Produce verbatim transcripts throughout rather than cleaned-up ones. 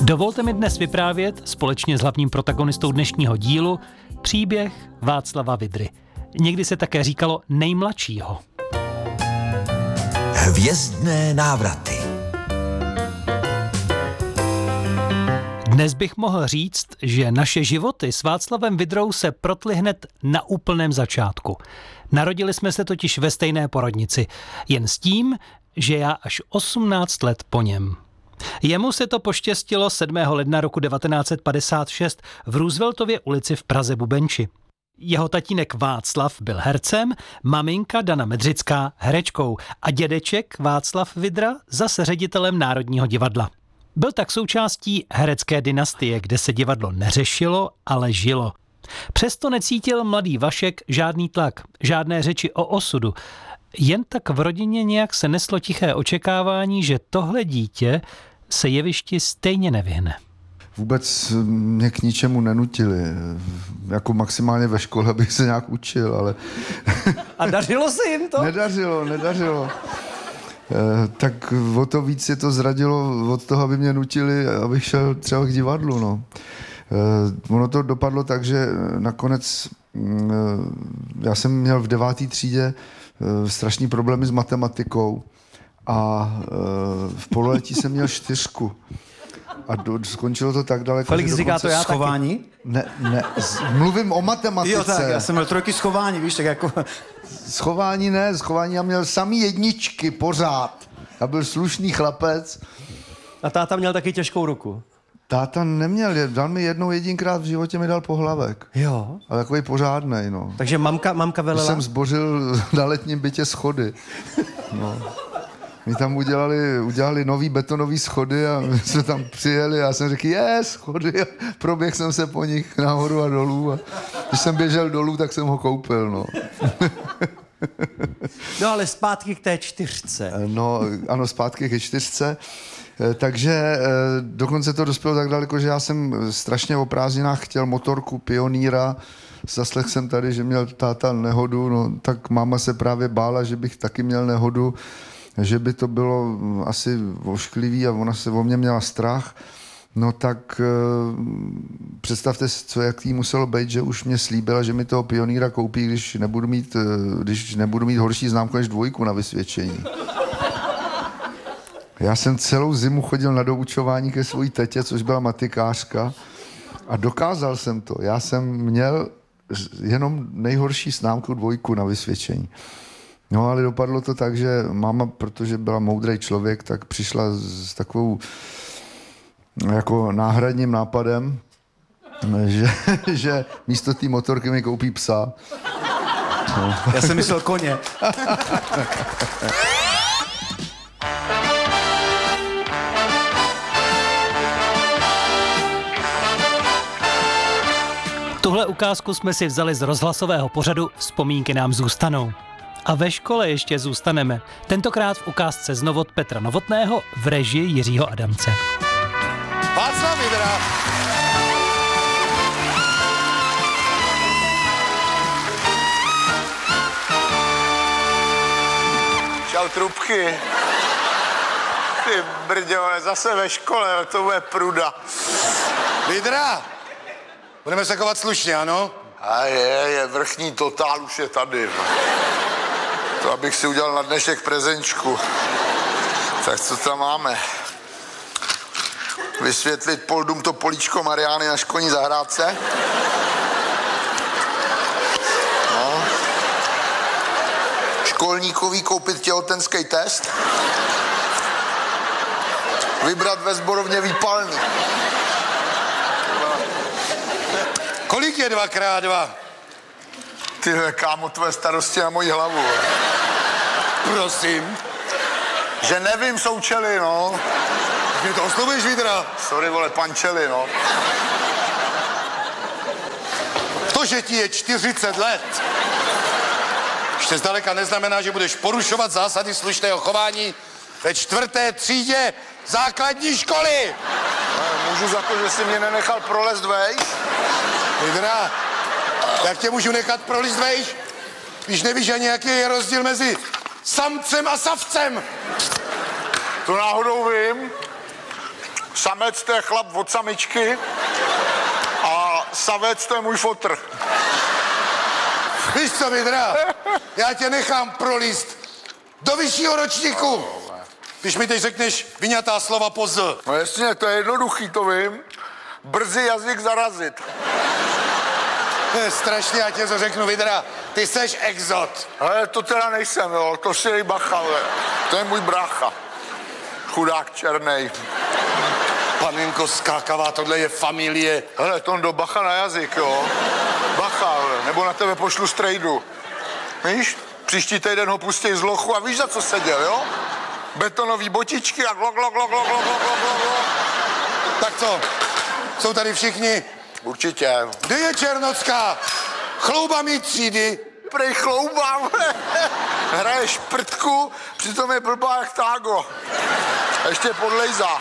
Dovolte mi dnes vyprávět společně s hlavním protagonistou dnešního dílu příběh Václava Vydry. Někdy se také říkalo nejmladšího. Hvězdné návraty. Dnes bych mohl říct, že naše životy s Václavem Vydrou se protly hned na úplném začátku. Narodili jsme se totiž ve stejné porodnici, jen s tím, že já až osmnáct let po něm. Jemu se to poštěstilo sedmého ledna roku devatenáct set padesát šest v Rooseveltově ulici v Praze Bubenči. Jeho tatínek Václav byl hercem, maminka Dana Medřická herečkou a dědeček Václav Vydra zase ředitelem Národního divadla. Byl tak součástí herecké dynastie, kde se divadlo neřešilo, ale žilo. Přesto necítil mladý Vašek žádný tlak, žádné řeči o osudu. Jen tak v rodině nějak se neslo tiché očekávání, že tohle dítě se jevišti stejně nevyhne. Vůbec mě k ničemu nenutili. Jako maximálně ve škole bych se nějak učil, ale... A dařilo se jim to? Nedařilo, nedařilo. E, tak o to víc je to zradilo od toho, aby mě nutili, abych šel třeba k divadlu, no. E, ono to dopadlo tak, že nakonec e, já jsem měl v deváté třídě e, strašný problémy s matematikou a e, v pololetí jsem měl čtyřku. A do, skončilo to tak daleko, Felix říká to já schování? taky. Ne, ne, z, mluvím o matematice. Jo, tak, já jsem měl trojky schování, víš, tak jako... Schování ne, schování já měl samý jedničky pořád. Já byl slušný chlapec. A táta měl taky těžkou ruku. Táta neměl, dal mi jednou jedinkrát v životě mi dal pohlavek. Jo. Ale takový pořádnej, no. Takže mamka, mamka velela? Když jsem zbořil na letním bytě schody. No. My tam udělali, udělali nový betonový schody a my jsme tam přijeli a já jsem řekl, je, schody. A proběhl jsem se po nich nahoru a dolů. A když jsem běžel dolů, tak jsem ho koupil, no. No ale zpátky k té čtyřce. No, ano, zpátky ke čtyřce. Takže dokonce to dospělo tak daleko, že já jsem strašně o prázdninách chtěl motorku Pioníra. Zaslechl jsem tady, že měl táta nehodu, no tak máma se právě bála, že bych taky měl nehodu, že by to bylo asi ošklivý a ona se o mě měla strach. No tak představte si, co jak jí muselo být, že už mě slíbila, že mi toho Pioníra koupí, když nebudu mít, když nebudu mít horší známku než dvojku na vysvědčení. Já jsem celou zimu chodil na doučování ke svojí tetě, což byla matikářka, a dokázal jsem to. Já jsem měl jenom nejhorší známku dvojku na vysvědčení. No ale dopadlo to tak, že máma, protože byla moudrý člověk, tak přišla s takovou jako náhradním nápadem, že, že místo té motorky mi koupí psa. No. Já jsem myslel koně. Tuhle ukázku jsme si vzali z rozhlasového pořadu Vzpomínky nám zůstanou. A ve škole ještě zůstaneme. Tentokrát v ukázce z Novot Petra Novotného v režii Jiřího Adamce. Václav Vydra. Čau, trubky. Ty brďo, zase ve škole, to bude pruda. Vydra. Budeme se chovat slušně, ano? A je, je, vrchní totál už je tady. To abych si udělal na dnešek prezenčku. Tak co tam máme? Vysvětlit Poldum to políčko Mariány na školní zahrádce. No. Školníkový koupit těhotenský test. Vybrat ve sborovně výpalný. Kolik je dva krát dva? Tyhle, kámo, tvoje starosti na moji hlavu. Prosím? Že nevím, součely, no. Mě to oslovuješ, Vydra? Sorry, vole, pančely, no. To, že ti je čtyřicet let, ještě zdaleka neznamená, že budeš porušovat zásady slušného chování ve čtvrté třídě základní školy. No, můžu za to, že jsi mě nenechal prolést vejš? Vydra, jak tě můžu nechat prolést vejš, když nevíš ani, jaký je rozdíl mezi samcem a savcem? To náhodou vím. Samec to je chlap od samičky a savec to je můj fotr. Víš co, Vidra? Já tě nechám prolíst do vyššího ročníku. Když mi teď řekneš vyňatá slova po z. No jasně, to je jednoduchý, to vím. Brzy jazyk zarazit. To je strašně, já tě to řeknu, Vidra. Ty seš exot. Ale to teda nejsem, jo, to si jej bacha, ale to je můj brácha. Chudák černej. Panenko skákavá, tohle je familie. Hele, Tondo, bacha na jazyk, jo. Bacha, ale, nebo na tebe pošlu strejdu. Víš? Příští týden ho pustí z lochu a víš, za co seděl, jo? Betonový botičky a glok, glok, glok, glok, glok, glok, glok, glok. Tak co? Jsou tady všichni? Určitě. Kde je Černocká? Chlouba mý třídy. Prej chloubám. Hraje šprtku, přitom je blbá jak tágo. A ještě podlejzá.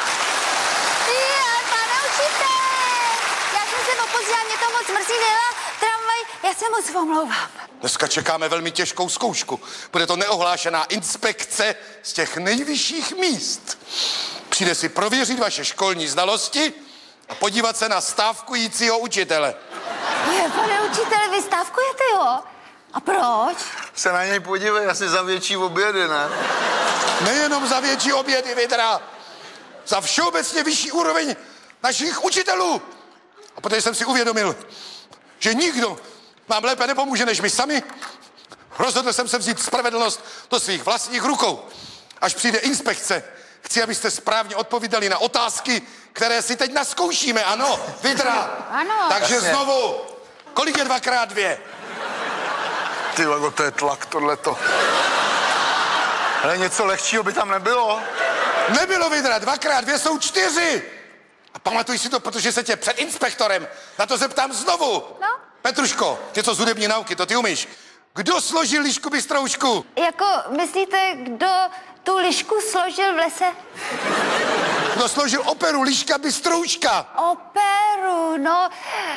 Je, pane učiteli, já jsem se opozdila, mě to moc mrzí, nejela tramvaj, já se moc omlouvám. Dneska čekáme velmi těžkou zkoušku. Bude to neohlášená inspekce z těch nejvyšších míst. Přijde si prověřit vaše školní znalosti a podívat se na stávkujícího učitele. Je, pane učiteli, vy stávkujete, jo? A proč? Se na něj podívej, asi za větší obědy, ne? Nejenom za větší obědy, Vidra. Za všeobecně vyšší úroveň našich učitelů. A protože jsem si uvědomil, že nikdo vám lépe nepomůže než my sami, rozhodl jsem se vzít spravedlnost do svých vlastních rukou. Až přijde inspekce, chci, abyste správně odpovídali na otázky, které si teď naskoušíme, ano, Vidra. Ano. Takže znovu, kolik je dvakrát dvě? Ty vago, to je tlak, tohleto. Ale něco lehčího by tam nebylo. Nebylo, Vidra, dvakrát dvě jsou čtyři. A pamatuj si to, protože se tě před inspektorem na to zeptám znovu. No? Petruško, něco z hudební nauky, to ty umíš. Kdo složil lišku bystroušku? Jako, myslíte, kdo tu lišku složil v lese? Kdo složil operu Liška bystrouška? Operu, no.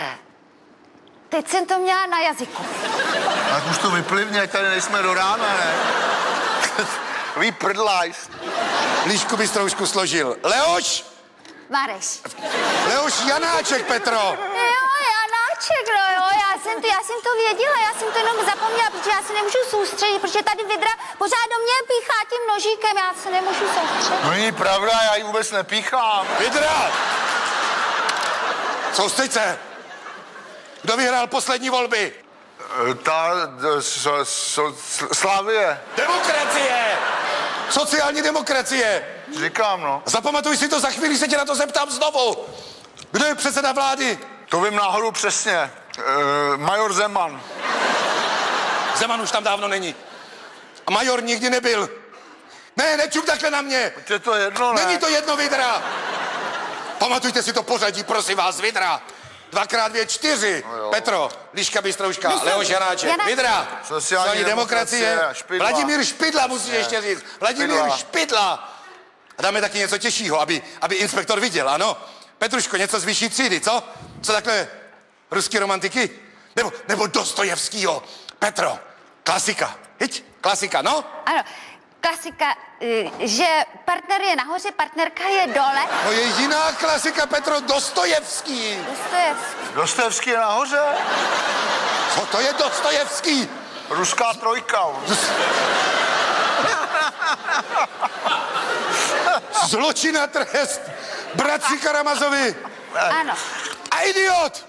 Teď jsem to měla na jazyku. Tak už to vyplivně, ať tady nejsme do rána, ne? Vy prdlajs. Lišku bystroušku složil Leoš? Mareš. Leoš Janáček, Petro. Jo, Janáček, no jo, já jsem to, já jsem to věděla, já jsem to jenom zapomněla, protože já se nemůžu soustředit, protože tady Vidra pořád do mě píchá tím nožíkem, já se nemůžu soustředit. No není pravda, já ji vůbec nepíchám. Vidra! Soustřeď se. Kdo vyhrál poslední volby? Ta so, so, Slavie. Demokracie! Sociální demokracie! Říkám, no. Zapamatuj si to, za chvíli se tě na to zeptám znovu. Kdo je předseda vlády? To vím náhodou přesně. E, major Zeman. Zeman už tam dávno není. A major nikdy nebyl. Ne, nečup takhle na mě. Je to jedno, ne? Není to jedno, Vidra. Pamatujte si to pořadí, prosím vás, Vidra. Dvakrát dvě, čtyři. No Petro, Liška bystrouška, Myslím, Leoš Janáček, Jana... Vidra. Sociální demokracie. demokracie, Špidla. Vladimír Špidla, musíš ještě říct. Vladimír Špidla. Špidla. A dáme taky něco těžšího, aby, aby inspektor viděl, ano? Petruško, něco z vyšší třídy, co? Co takhle ruský romantiky? Nebo, nebo Dostojevskýho. Petro, klasika. Hyť, klasika, no? Ano, klasika, eh, že partner je nahoře, partnerka je dole. No je jiná klasika, Petro, Dostojevský. Dostojevský. Dostojevský je nahoře? Co to je Dostojevský? Ruská trojka. Zločin a trest. Bratři Karamazovi. Ano. A idiot.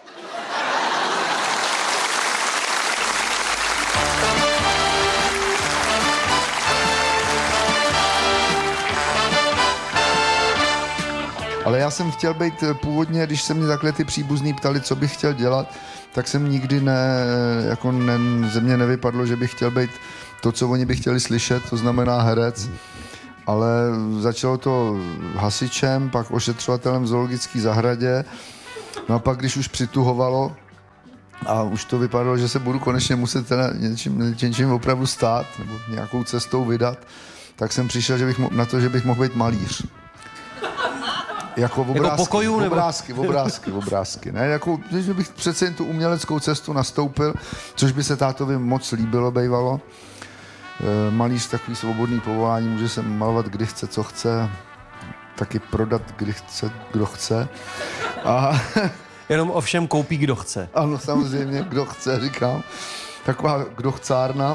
Ale já jsem chtěl být původně, když se mě takhle ty příbuzní ptali, co bych chtěl dělat, tak jsem nikdy ne, jako ne, ze mě nevypadlo, že bych chtěl být to, co oni by chtěli slyšet, to znamená herec. Ale začalo to hasičem, pak ošetřovatelem v zoologické zahradě. No a pak, když už přituhovalo a už to vypadalo, že se budu konečně muset teda něčím, něčím opravdu stát nebo nějakou cestou vydat, tak jsem přišel že bych mo- na to, že bych mohl být malíř. Jako obrázky, jako pokojů, nebo? obrázky, obrázky, obrázky, ne, jako, že bych přece jen tu uměleckou cestu nastoupil, což by se tátovi moc líbilo, bejvalo. E, malíř takový svobodný povolání, může se malovat kdy chce, co chce, taky prodat, kdy chce, kdo chce. A Jenom ovšem koupí, kdo chce. ano, samozřejmě, kdo chce, říkám. Taková kdo chcárna.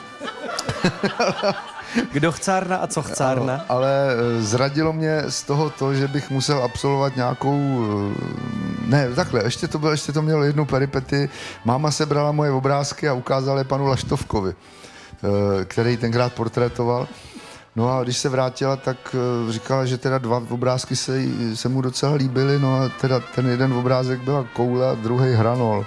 Kdo chcárna a co chcárna? Ano, ale eh, zradilo mě z toho to, že bych musel absolvovat nějakou... eh, Ne, takhle, ještě to bylo, ještě to mělo jednu peripety. Máma sebrala moje obrázky a ukázala je panu Laštovkovi, eh, který tenkrát portrétoval. No a když se vrátila, tak eh, říkala, že teda dva obrázky se, jí- se mu docela líbily, no a teda ten jeden obrázek byla koule a druhý hranol.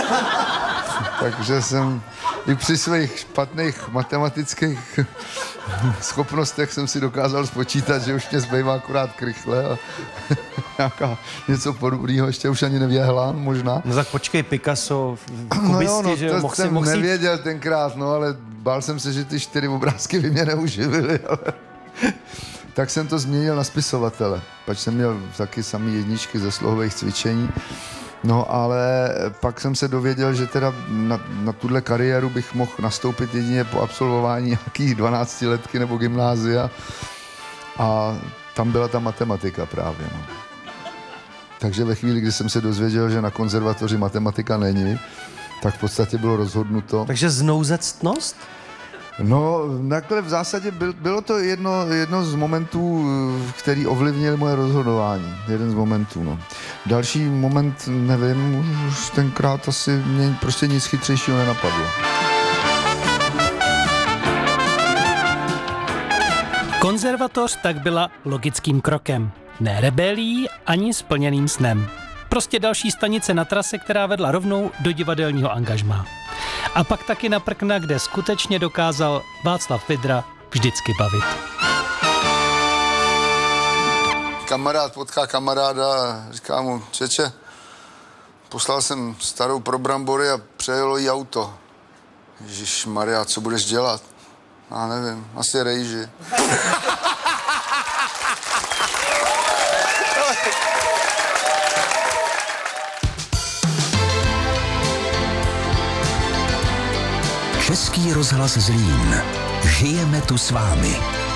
Takže jsem i při svých špatných matematických schopnostech jsem si dokázal spočítat, že už mě zbývá akorát krychle a nějaká něco podobného, ještě už ani nevěhla možná. No tak počkej, Picasso, No kubisti, jo, no, že jo, to mohl si, jsem mohl si... nevěděl tenkrát, no ale bál jsem se, že ty čtyři obrázky by mě neuživily, ale... Tak jsem to změnil na spisovatele, pač jsem měl taky samý jedničky ze slohových cvičení. No ale pak jsem se dověděl, že teda na, na tuhle kariéru bych mohl nastoupit jedině po absolvování nějakých dvanáctiletky nebo gymnázia a tam byla ta matematika právě. No. Takže ve chvíli, kdy jsem se dozvěděl, že na konzervatoři matematika není, tak v podstatě bylo rozhodnuto. Takže znouzectnost? No, takhle v zásadě byl, bylo to jedno, jedno z momentů, který ovlivnil moje rozhodování. Jeden z momentů, no. Další moment, nevím, už tenkrát asi mě prostě nic chytřejšího nenapadlo. Konzervatoř tak byla logickým krokem. Ne rebelí ani splněným snem. Prostě další stanice na trase, která vedla rovnou do divadelního angažmá. A pak taky na prkna, kde skutečně dokázal Václav Vydra vždycky bavit. Kamarád potká kamaráda a říká mu, čeče, poslal jsem starou pro brambory a přejelo jí auto. Ježišmarja, co budeš dělat? Já nevím, asi rejži. Český rozhlas Zlín. Žijeme tu s vámi.